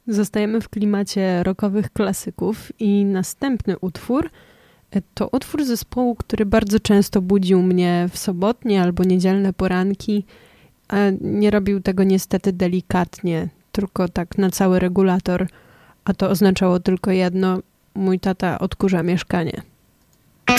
Zostajemy w klimacie rockowych klasyków i następny utwór to utwór zespołu, który bardzo często budził mnie w sobotnie albo niedzielne poranki, a nie robił tego niestety delikatnie, tylko tak na cały regulator, a to oznaczało tylko jedno: mój tata odkurza mieszkanie.